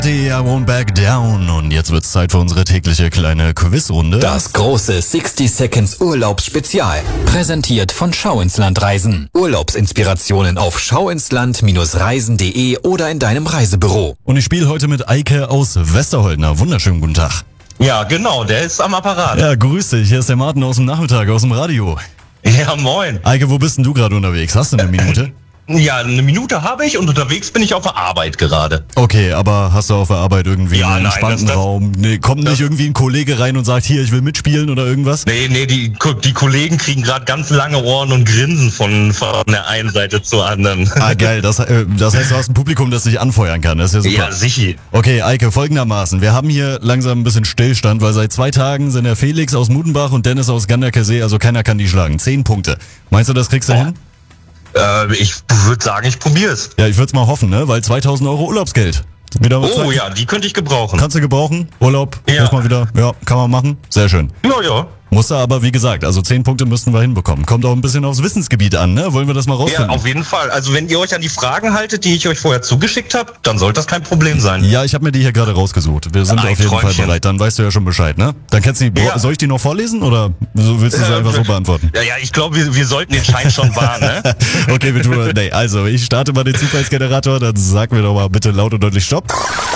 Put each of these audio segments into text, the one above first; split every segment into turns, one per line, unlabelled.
I won't back down. Und jetzt wird's Zeit für unsere tägliche kleine Quizrunde.
Das große 60 Seconds Urlaubsspezial. Präsentiert von Schau ins Land Reisen. Urlaubsinspirationen auf schauinsland-reisen.de oder in deinem Reisebüro.
Und ich spiele heute mit Eike aus Westerholtner. Wunderschönen guten Tag.
Ja, genau, der ist am Apparat.
Ja, grüß dich. Hier ist der Martin aus dem Nachmittag, aus dem Radio.
Ja, moin.
Eike, wo bist denn du gerade unterwegs? Hast du eine Minute?
Ja, eine Minute habe ich und unterwegs bin ich auf der Arbeit gerade.
Okay, aber hast du auf der Arbeit irgendwie einen entspannten Raum? Nee, kommt nicht irgendwie ein Kollege rein und sagt, hier, ich will mitspielen oder irgendwas?
Nee, die Kollegen kriegen gerade ganz lange Ohren und grinsen von der einen Seite zur anderen.
Ah, geil. Das heißt, du hast ein Publikum, das dich anfeuern kann. Das ist ja super.
Ja, sicher.
Okay, Eike, folgendermaßen. Wir haben hier langsam ein bisschen Stillstand, weil seit 2 Tagen sind der Felix aus Mudenbach und Dennis aus Ganderkesee, also keiner kann die schlagen. 10 Punkte. Meinst du, das kriegst du hin?
Ich würde sagen, ich probier's.
Ja, ich würde es mal hoffen, ne? Weil 2.000 Euro Urlaubsgeld. Wieder
Oh ja, die könnte ich gebrauchen.
Kannst du gebrauchen? Urlaub?
Ja.
Muss mal wieder. Ja, kann man machen. Sehr schön.
Ja.
Muss er aber, wie gesagt, also 10 Punkte müssten wir hinbekommen. Kommt auch ein bisschen aufs Wissensgebiet an, ne? Wollen wir das mal rausfinden?
Ja, auf jeden Fall. Also wenn ihr euch an die Fragen haltet, die ich euch vorher zugeschickt habe, dann sollte das kein Problem sein.
Ja, ich habe mir die hier gerade rausgesucht. Wir sind
Ein
auf jeden
Träumchen.
Fall bereit. Dann weißt du ja schon Bescheid, ne? Dann kennst du die.
Ja.
Soll ich die noch vorlesen oder willst du sie einfach so beantworten?
Ja, ich glaube, wir sollten den Schein schon wahren, ne?
Okay, wir tun das. Nee, also ich starte mal den Zufallsgenerator, dann sag mir doch mal bitte laut und deutlich Stopp.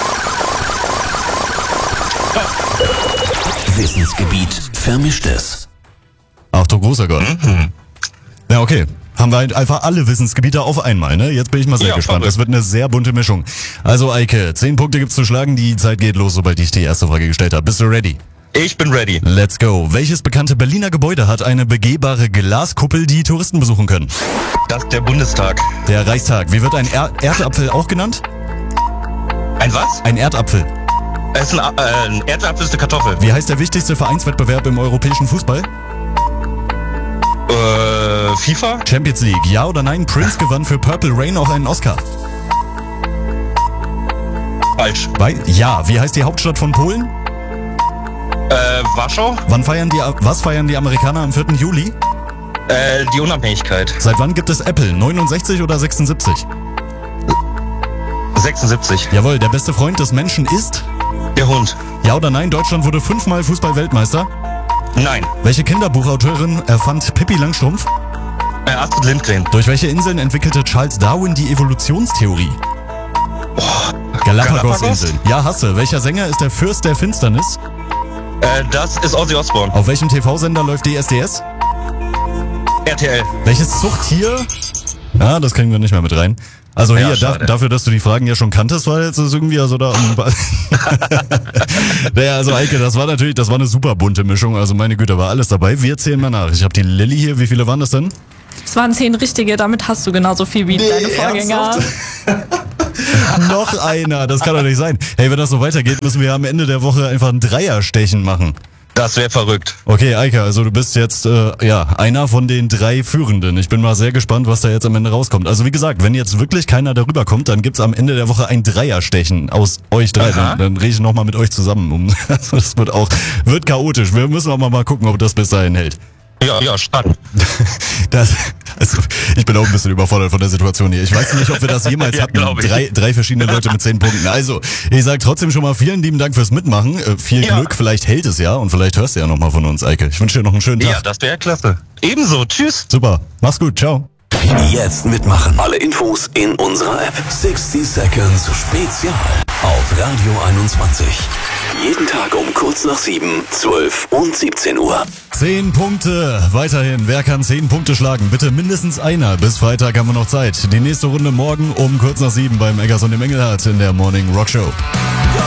Wissensgebiet Vermischtes.
Achtung, großer Gott. Ja, okay. Haben wir einfach alle Wissensgebiete auf einmal, ne? Jetzt bin ich mal sehr gespannt.
verrückt.
Das wird eine sehr bunte Mischung. Also Eike, 10 Punkte gibt's zu schlagen. Die Zeit geht los, sobald ich die erste Frage gestellt habe. Bist du ready?
Ich bin ready.
Let's go. Welches bekannte Berliner Gebäude hat eine begehbare Glaskuppel, die Touristen besuchen können?
Das ist der Bundestag.
Der Reichstag. Wie wird ein Erdapfel auch genannt?
Ein was?
Ein Erdapfel.
Es ist ein Erdapfel ist eine Kartoffel.
Wie heißt der wichtigste Vereinswettbewerb im europäischen Fußball?
FIFA?
Champions League. Ja oder nein? Prince gewann für Purple Rain auch einen Oscar.
Falsch.
Ja. Wie heißt die Hauptstadt von Polen?
Warschau?
Was feiern die Amerikaner am 4. Juli?
Die Unabhängigkeit.
Seit wann gibt es Apple? 69 oder 76?
76.
Jawohl, der beste Freund des Menschen ist?
Der Hund.
Ja oder nein? Deutschland wurde 5-mal Fußball-Weltmeister.
Nein.
Welche Kinderbuchautorin erfand Pippi Langstrumpf?
Astrid Lindgren.
Durch welche Inseln entwickelte Charles Darwin die Evolutionstheorie? Galapagos-Inseln. Ja, hasse. Welcher Sänger ist der Fürst der Finsternis?
Das ist Ozzy Osbourne.
Auf welchem TV-Sender läuft DSDS?
RTL.
Welches Zuchttier? Ja, das kriegen wir nicht mehr mit rein. Also
Ja,
hier,
schade.
dafür, dass du die Fragen ja schon kanntest, war jetzt das irgendwie also da... Naja, also Eike, das war eine super bunte Mischung. Also meine Güte, war alles dabei. Wir zählen mal nach. Ich habe die Lilly hier. Wie viele waren das denn?
Es waren 10 richtige, damit hast du genauso viel wie deine Vorgänger.
Noch einer, das kann doch nicht sein. Hey, wenn das so weitergeht, müssen wir am Ende der Woche einfach ein Dreierstechen machen.
Das wäre verrückt.
Okay, Eike, also du bist jetzt einer von den 3 Führenden. Ich bin mal sehr gespannt, was da jetzt am Ende rauskommt. Also wie gesagt, wenn jetzt wirklich keiner darüber kommt, dann gibt's am Ende der Woche ein Dreierstechen aus euch 3. Dann rede ich nochmal mit euch zusammen. Das wird chaotisch. Wir müssen auch mal gucken, ob das bis dahin hält.
Ja, spannend.
Ich bin auch ein bisschen überfordert von der Situation hier. Ich weiß nicht, ob wir das jemals
Ja,
hatten.
glaub ich.
Drei verschiedene Leute mit 10 Punkten. Also, ich sag trotzdem schon mal vielen lieben Dank fürs Mitmachen. Viel
Ja.
Glück, vielleicht hält es ja und vielleicht hörst du ja nochmal von uns, Eike. Ich wünsche dir noch einen schönen Tag.
Ja, das wäre klasse. Ebenso. Tschüss.
Super, mach's gut, ciao.
Jetzt mitmachen. Alle Infos in unserer App. 60 Seconds Spezial auf Radio 21. Jeden Tag um kurz nach 7, 12 und 17 Uhr.
10 Punkte. Weiterhin, wer kann 10 Punkte schlagen? Bitte mindestens einer. Bis Freitag haben wir noch Zeit. Die nächste Runde morgen um kurz nach 7 beim Eggers und dem Engelhardt in der Morning Rock Show.